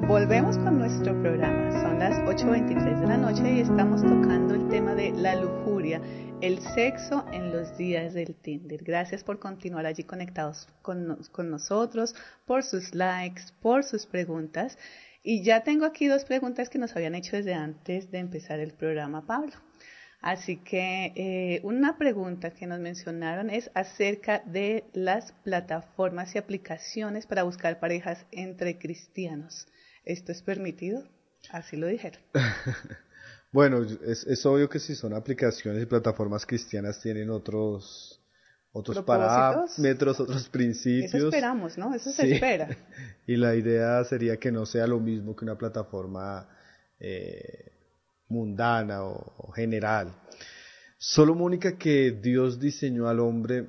Volvemos con nuestro programa. Son las 8:23 de la noche y estamos tocando el tema de la lujuria, el sexo en los días del Tinder. Gracias por continuar allí conectados con nosotros, por sus likes, por sus preguntas. Y ya tengo aquí dos preguntas que nos habían hecho desde antes de empezar el programa, Pablo. Así que una pregunta que nos mencionaron es acerca de las plataformas y aplicaciones para buscar parejas entre cristianos. ¿Esto es permitido? Así lo dijeron. Bueno, es obvio que si son aplicaciones y plataformas cristianas tienen otros parámetros, otros principios. Eso esperamos, ¿no? Eso Sí. se espera. Y la idea sería que no sea lo mismo que una plataforma mundana o general. Solo, Mónica, que Dios diseñó al hombre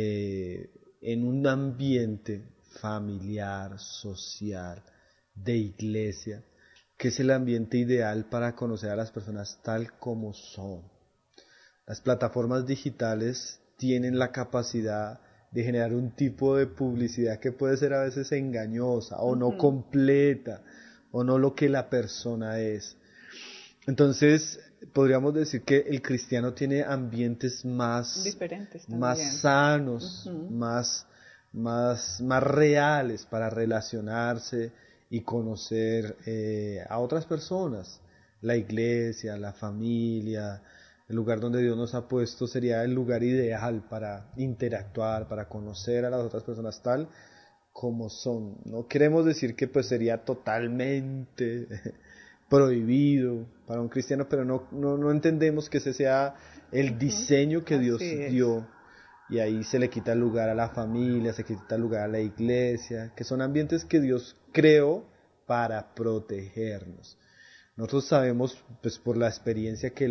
en un ambiente familiar, social, de iglesia, que es el ambiente ideal para conocer a las personas tal como son. Las plataformas digitales tienen la capacidad de generar un tipo de publicidad que puede ser a veces engañosa o no completa o no lo que la persona es. Entonces, podríamos decir que el cristiano tiene ambientes más diferentes también, más sanos, más reales para relacionarse y conocer a otras personas. La iglesia, la familia, el lugar donde Dios nos ha puesto sería el lugar ideal para interactuar, para conocer a las otras personas tal como son. No queremos decir que pues sería totalmente prohibido para un cristiano, pero no entendemos que ese sea el diseño que Dios dio, y ahí se le quita el lugar a la familia, se quita el lugar a la iglesia, que son ambientes que Dios creó para protegernos. Nosotros sabemos, pues por la experiencia, que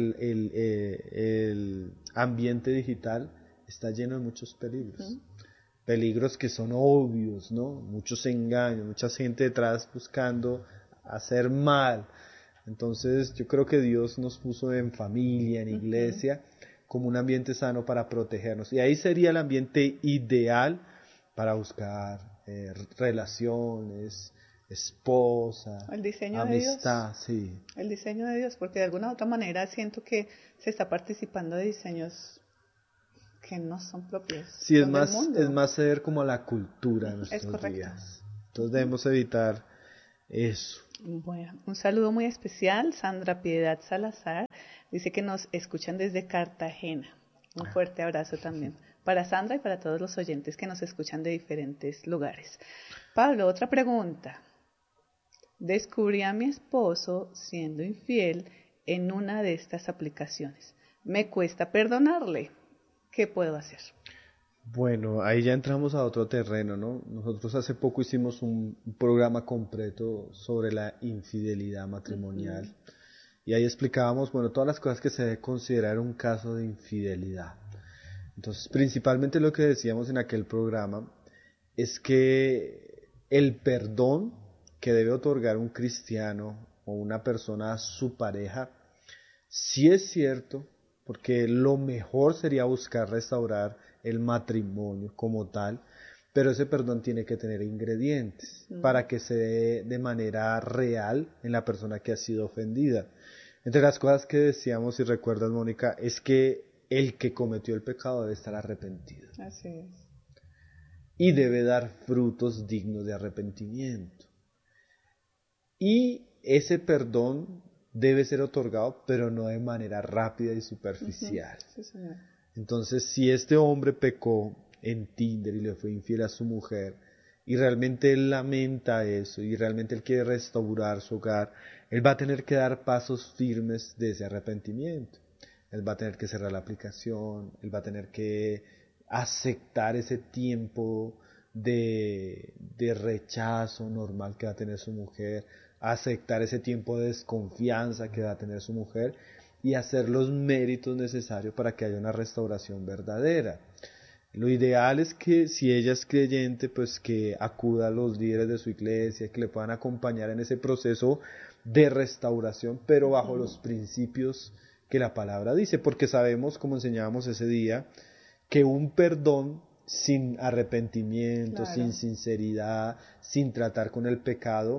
el ambiente digital está lleno de muchos peligros. Peligros que son obvios, ¿no? Muchos engaños, mucha gente detrás buscando hacer mal. Entonces yo creo que Dios nos puso en familia, en iglesia, como un ambiente sano para protegernos. Y ahí sería el ambiente ideal para buscar relaciones, esposa, el diseño amistad, de Dios. Sí. El diseño de Dios, porque de alguna u otra manera siento que se está participando de diseños que no son propios. Sí, es más ceder como a la cultura de nuestros días. Entonces debemos evitar eso. Bueno, un saludo muy especial. Sandra Piedad Salazar dice que nos escuchan desde Cartagena. Un fuerte abrazo también para Sandra y para todos los oyentes que nos escuchan de diferentes lugares. Pablo, otra pregunta. Descubrí a mi esposo siendo infiel en una de estas aplicaciones. Me cuesta perdonarle. ¿Qué puedo hacer? Bueno, ahí ya entramos a otro terreno, ¿no? Nosotros hace poco hicimos un programa completo sobre la infidelidad matrimonial. Y ahí explicábamos, bueno, todas las cosas que se debe considerar un caso de infidelidad. Entonces, principalmente lo que decíamos en aquel programa es que el perdón que debe otorgar un cristiano o una persona a su pareja, sí es cierto, porque lo mejor sería buscar restaurar el matrimonio como tal, pero ese perdón tiene que tener ingredientes para que se dé de manera real en la persona que ha sido ofendida. Entre las cosas que decíamos, si recuerdas, Mónica, es que el que cometió el pecado debe estar arrepentido. Así es. Y debe dar frutos dignos de arrepentimiento. Y ese perdón debe ser otorgado, pero no de manera rápida y superficial. Sí, señor. Entonces, si este hombre pecó en Tinder y le fue infiel a su mujer, y realmente él lamenta eso, y realmente él quiere restaurar su hogar, él va a tener que dar pasos firmes de ese arrepentimiento. Él va a tener que cerrar la aplicación, él va a tener que aceptar ese tiempo de rechazo normal que va a tener su mujer, aceptar ese tiempo de desconfianza que va a tener su mujer y hacer los méritos necesarios para que haya una restauración verdadera. Lo ideal es que si ella es creyente, pues que acuda a los líderes de su iglesia, que le puedan acompañar en ese proceso de restauración, pero bajo los principios que la palabra dice, porque sabemos, como enseñábamos ese día, que un perdón sin arrepentimiento, sin sinceridad, sin tratar con el pecado,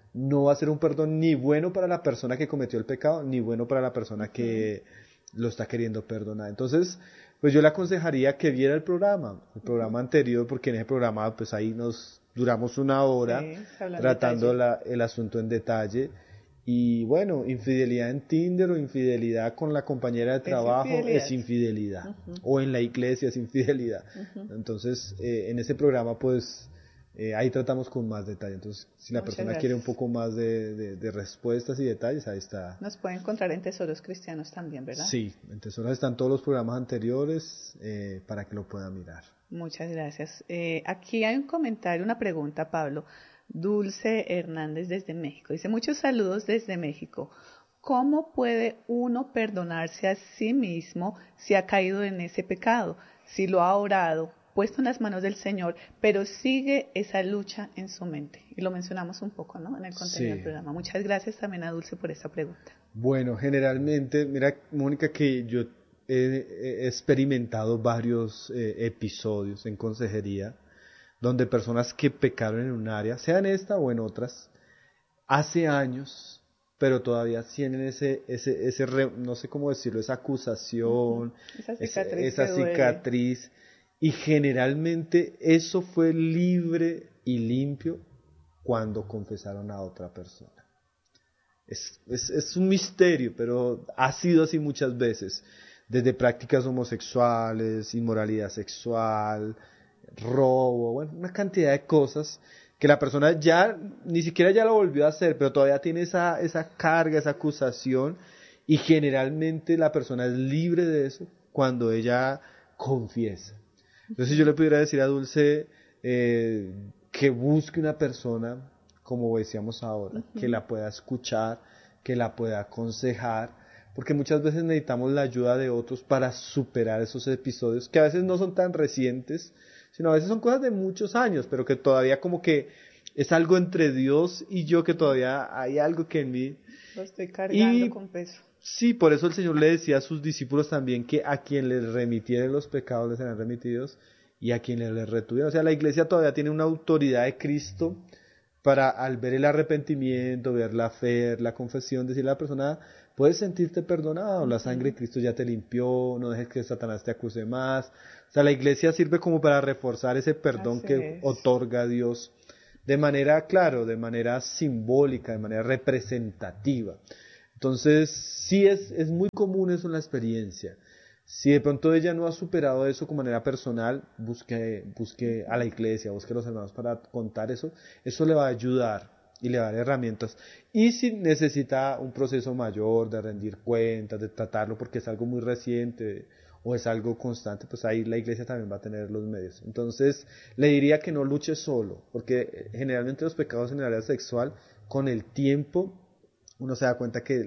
no va a ser un perdón ni bueno para la persona que cometió el pecado, ni bueno para la persona que lo está queriendo perdonar. Entonces, pues yo le aconsejaría que viera el programa anterior, porque en ese programa pues ahí nos duramos una hora tratando el asunto en detalle. Y bueno, infidelidad en Tinder o infidelidad con la compañera de trabajo es infidelidad. O en la iglesia es infidelidad. Entonces, en ese programa pues ahí tratamos con más detalle. Entonces, si la persona quiere un poco más de respuestas y detalles, ahí está. Nos puede encontrar en Tesoros Cristianos también, ¿verdad? Sí, en Tesoros están todos los programas anteriores para que lo pueda mirar. Muchas gracias. Aquí hay un comentario, una pregunta, Pablo. Dulce Hernández desde México. Dice, muchos saludos desde México. ¿Cómo puede uno perdonarse a sí mismo si ha caído en ese pecado? Si lo ha orado, puesto en las manos del Señor, pero sigue esa lucha en su mente. Y lo mencionamos un poco, ¿no?, en el contenido del programa. Muchas gracias también a Dulce por esta pregunta. Bueno, generalmente, mira, Mónica, que yo he experimentado varios episodios en consejería donde personas que pecaron en un área, sea en esta o en otras, hace años, pero todavía tienen no sé cómo decirlo, esa acusación, esa cicatriz, y generalmente eso fue libre y limpio cuando confesaron a otra persona. Es un misterio, pero ha sido así muchas veces, desde prácticas homosexuales, inmoralidad sexual, robo, bueno, una cantidad de cosas que la persona ya ni siquiera ya lo volvió a hacer, pero todavía tiene esa carga, esa acusación, y generalmente la persona es libre de eso cuando ella confiesa. Entonces yo le pudiera decir a Dulce que busque una persona, como decíamos ahora, que la pueda escuchar, que la pueda aconsejar, porque muchas veces necesitamos la ayuda de otros para superar esos episodios que a veces no son tan recientes, sino a veces son cosas de muchos años, pero que todavía como que es algo entre Dios y yo, que todavía hay algo que en mí... Lo estoy cargando con peso. Sí, por eso el Señor le decía a sus discípulos también que a quien les remitieren los pecados les serán remitidos y a quien les retuvieran. O sea, la iglesia todavía tiene una autoridad de Cristo para, al ver el arrepentimiento, ver la fe, la confesión, decirle a la persona, puedes sentirte perdonado, la sangre de Cristo ya te limpió, no dejes que Satanás te acuse más. O sea, la iglesia sirve como para reforzar ese perdón que otorga Dios de manera, claro, de manera simbólica, de manera representativa. Entonces, sí es muy común eso en la experiencia. Si de pronto ella no ha superado eso con manera personal, busque a la iglesia, busque a los hermanos para contar eso. Eso le va a ayudar y le va a dar herramientas. Y si necesita un proceso mayor de rendir cuentas, de tratarlo porque es algo muy reciente o es algo constante, pues ahí la iglesia también va a tener los medios. Entonces, le diría que no luche solo, porque generalmente los pecados en el área sexual, con el tiempo, uno se da cuenta que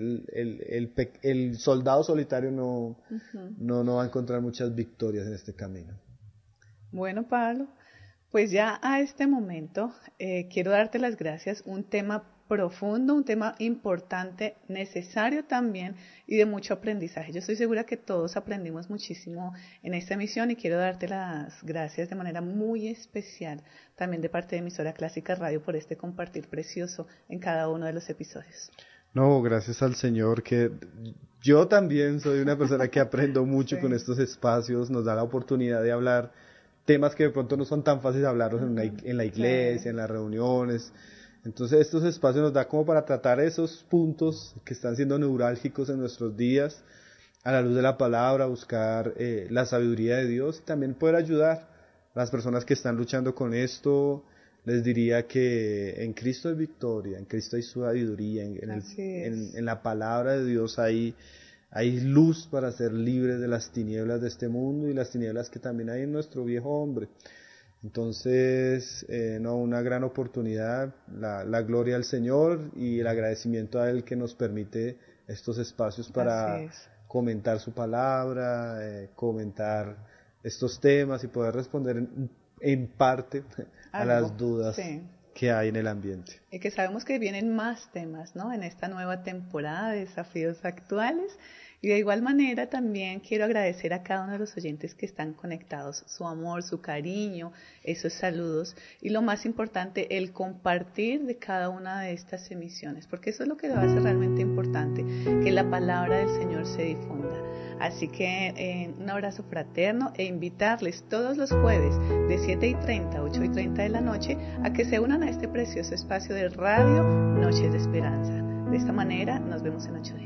el soldado solitario no va a encontrar muchas victorias en este camino. Bueno, Pablo, pues ya a este momento quiero darte las gracias. Un tema profundo, un tema importante, necesario también y de mucho aprendizaje. Yo estoy segura que todos aprendimos muchísimo en esta emisión y quiero darte las gracias de manera muy especial también de parte de Emisora Clásica Radio por este compartir precioso en cada uno de los episodios. No, gracias al Señor, que yo también soy una persona que aprendo mucho con estos espacios, nos da la oportunidad de hablar temas que de pronto no son tan fáciles de hablarlos en la iglesia, en las reuniones. Entonces estos espacios nos da como para tratar esos puntos que están siendo neurálgicos en nuestros días, a la luz de la palabra, buscar la sabiduría de Dios y también poder ayudar a las personas que están luchando con esto. Les diría que en Cristo hay victoria, en Cristo hay sabiduría, en la palabra de Dios hay luz para ser libres de las tinieblas de este mundo y las tinieblas que también hay en nuestro viejo hombre. Entonces, una gran oportunidad, la gloria al Señor y el agradecimiento a Él que nos permite estos espacios para comentar su palabra, comentar estos temas y poder responder en parte a las dudas que hay en el ambiente. Y que sabemos que vienen más temas, ¿no?, en esta nueva temporada de Desafíos Actuales. Y de igual manera también quiero agradecer a cada uno de los oyentes que están conectados, su amor, su cariño, esos saludos y lo más importante, el compartir de cada una de estas emisiones, porque eso es lo que lo hace realmente importante, que la palabra del Señor se difunda. Así que un abrazo fraterno e invitarles todos los jueves de 7:30 a 8:30 de la noche a que se unan a este precioso espacio de Radio Noches de Esperanza. De esta manera nos vemos en 8 días.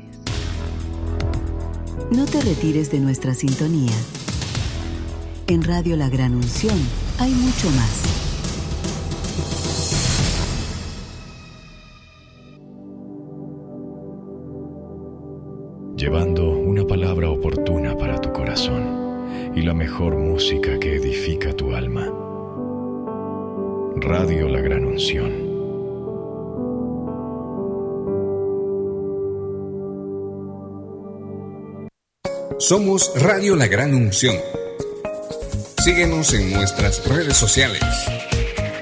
No te retires de nuestra sintonía. En Radio La Gran Unción hay mucho más. Llevando una palabra oportuna para tu corazón y la mejor música que edifica tu alma. Radio La Gran Unción. Somos Radio La Gran Unción. Síguenos en nuestras redes sociales.